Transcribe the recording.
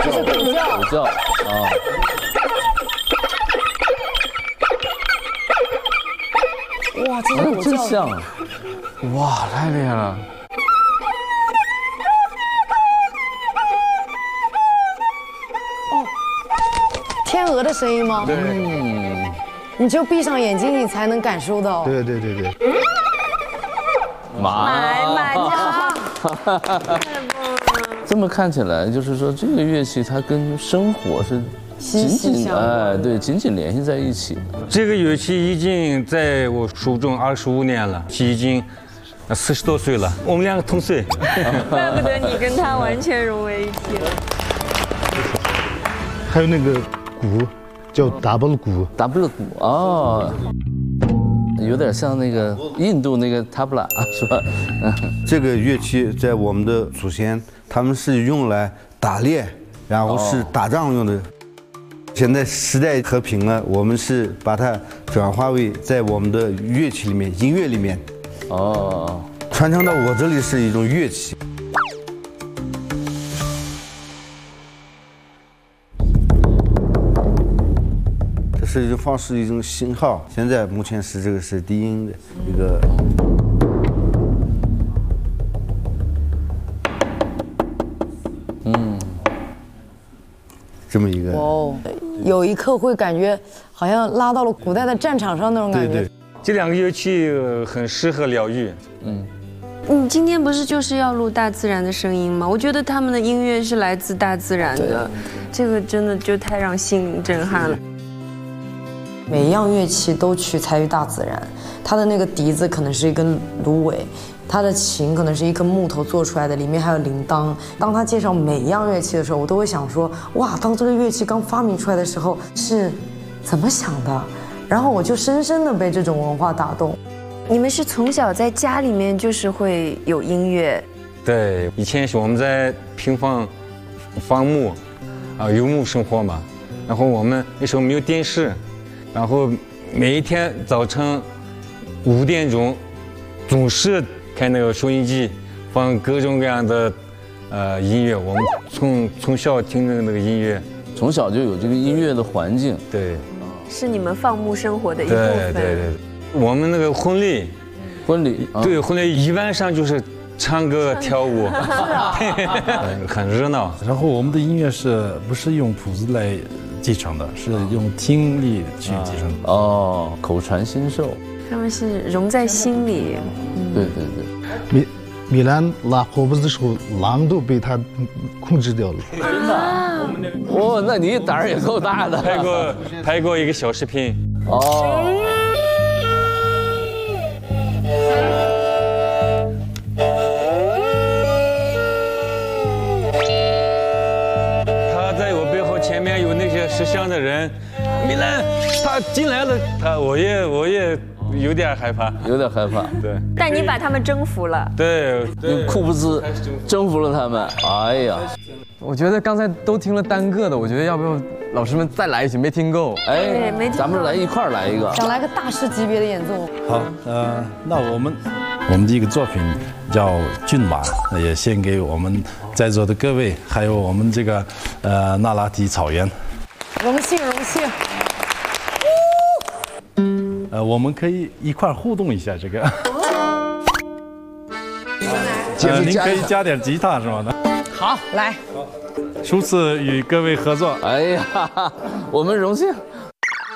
这是狗叫。 狗叫啊。 哇，这是狗叫。 真像。哇，太厉害了。 天鹅的声音吗？ 对， 你就闭上眼睛，你才能感受到。 对对对对。 买家。 这么看起来，就是说这个乐器它跟生活是紧紧紧紧联系在一起。 这个乐器已经在我手中25年了，已经40多岁了，我们两个同岁。 怪不得你跟他完全融为一体了。 还有那个鼓，叫 double 鼓。 double 鼓哦，有点像那个印度那个 tabla 是吧？ 这个乐器在我们的祖先，他们是用来打猎，然后是打仗用的。现在时代和平了，我们是把它转化为在我们的乐器里面、音乐里面，传承到我这里是一种乐器。这是一种放射一种信号，现在目前是这个是低音的一个。这么一个哦，有一刻会感觉好像拉到了古代的战场上那种感觉。 对对， 这两个乐器很适合疗愈。 你今天不是就是要录大自然的声音吗？我觉得他们的音乐是来自大自然的，这个真的就太让心灵震撼了。 每一样乐器都取材于大自然，它的那个笛子可能是一根芦苇，它的琴可能是一根木头做出来的，里面还有铃铛。当他介绍每一样乐器的时候，我都会想说，哇，当这个乐器刚发明出来的时候是怎么想的？然后我就深深的被这种文化打动。 你们是从小在家里面就是会有音乐？ 对，以前是我们在平房木，游牧生活嘛，然后我们那时候没有电视，然后每一天早晨5点钟，总是开那个收音机，放各种各样的音乐。我们从小听那个音乐， 从小就有这个音乐的环境。 对， 是你们放牧生活的一部分。 对，我们那个婚礼，对，婚礼一晚上就是唱歌跳舞，很热闹。 然后我们的音乐不是用谱子来继承的，是用听力去继承的。 口传心授。 他们是融在心里。 对。 米兰拉霍布斯的时候，狼都被他控制掉了。 真的？那你胆儿也够大的。 拍过一个小视频。他在我背后前面有那些识相的人，米兰他进来了，我也有点害怕。对。 但你把他们征服了。 对， 用库布兹征服了他们。哎呀， 我觉得刚才都听了单个的，我觉得要不要老师们再来一曲？没听够。 哎， 没听够。 咱们一块儿来一个。 想来个大师级别的演奏。 好，那我们第一个作品叫《骏马》，也献给我们在座的各位，还有我们这个那拉提草原。 荣幸。 我们可以一块互动一下这个。您可以加点吉他是吗？ 好，来。 初次与各位合作， 哎呀，我们荣幸。